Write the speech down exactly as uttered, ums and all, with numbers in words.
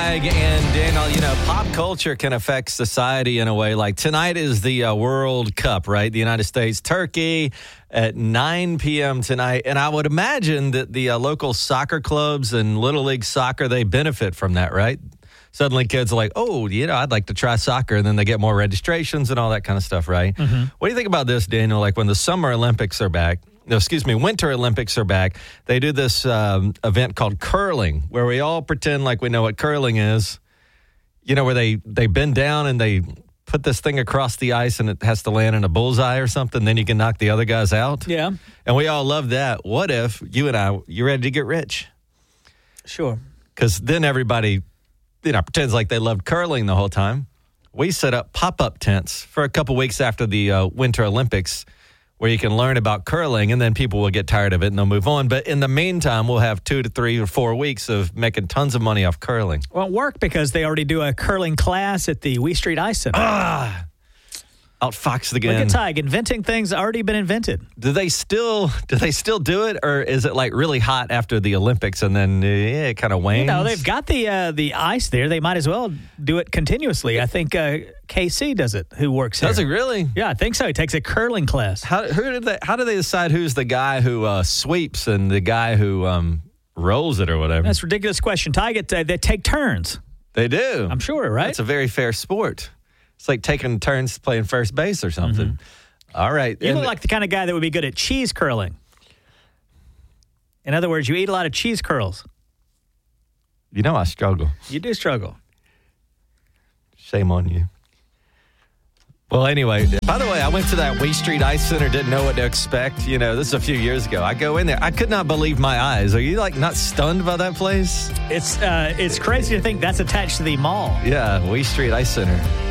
And Daniel, you know, pop culture can affect society in a way. Like tonight is the uh, World Cup, right? The United States, Turkey at nine p.m. tonight. And I would imagine that the uh, local soccer clubs and Little League Soccer, they benefit from that, right? Suddenly kids are like, oh, you know, I'd like to try soccer. And then they get more registrations and all that kind of stuff, right? Mm-hmm. What do you think about this, Daniel? Like when the Summer Olympics are back, no, excuse me, Winter Olympics are back, they do this um, event called curling, where we all pretend like we know what curling is. You know, where they, they bend down and they put this thing across the ice and it has to land in a bullseye or something. Then you can knock the other guys out. Yeah. And we all love that. What if you and I, you're ready to get rich? Sure. Because then everybody, you know, pretends like they loved curling the whole time. We set up pop-up tents for a couple weeks after the uh, Winter Olympics where you can learn about curling, and then people will get tired of it and they'll move on. But in the meantime, we'll have two to three or four weeks of making tons of money off curling. Well, it worked because they already do a curling class at the Wee Street Ice Center. Ah! Outfoxed again. Look at Tig, inventing things already been invented. Do they still do they still do it, or is it like really hot after the Olympics and then uh, yeah, it kind of wanes? You know, they've got the uh, the ice there. They might as well do it continuously. I think uh, K C does it, who works here. Does it really? Yeah, I think so. He takes a curling class. How who did they, how do they decide who's the guy who uh, sweeps and the guy who um, rolls it or whatever? That's a ridiculous question. Tig, it, uh, they take turns. They do. I'm sure, right? It's a very fair sport. It's like taking turns playing first base or something. Mm-hmm. All right. You and look like the kind of guy that would be good at cheese curling. In other words, you eat a lot of cheese curls. You know I struggle. You do struggle. Shame on you. Well, anyway, by the way, I went to that Wee Street Ice Center, didn't know what to expect. You know, this is a few years ago. I go in there. I could not believe my eyes. Are you, like, not stunned by that place? It's uh, it's crazy to think that's attached to the mall. Yeah, Wee Street Ice Center.